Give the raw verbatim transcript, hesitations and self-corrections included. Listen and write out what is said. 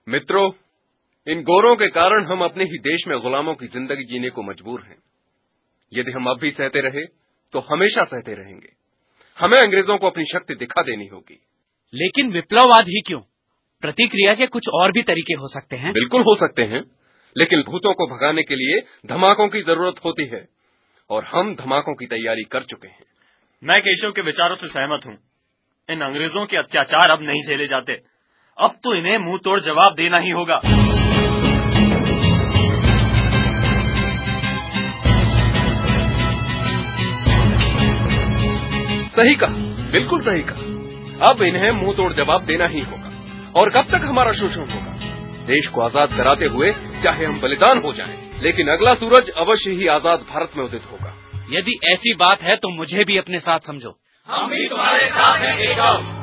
मित्रों, इन गोरों के कारण हम अपने ही देश में गुलामों की जिंदगी जीने को मजबूर हैं। यदि हम अब भी सहते रहे तो हमेशा सहते रहेंगे। हमें अंग्रेजों को अपनी शक्ति दिखा देनी होगी। लेकिन विप्लववाद ही क्यों? प्रतिक्रिया के कुछ और भी तरीके हो सकते हैं। बिल्कुल हो सकते हैं, लेकिन भूतों को भगाने के लिए धमाकों की जरूरत होती है और हम धमाकों की तैयारी कर चुके हैं। मैं केशव के विचारों से सहमत हूँ। इन अंग्रेजों के अत्याचार अब नहीं झेले जाते। अब तो इन्हें मुंह तोड़ जवाब देना ही होगा। सही कहा, बिल्कुल सही कहा। अब इन्हें मुंह तोड़ जवाब देना ही होगा। और कब तक हमारा शोषण होगा? देश को आजाद कराते हुए चाहे हम बलिदान हो जाएं, लेकिन अगला सूरज अवश्य ही आजाद भारत में उदित होगा। यदि ऐसी बात है तो मुझे भी अपने साथ समझो। हम भी तुम्हारे साथ हैं केशव।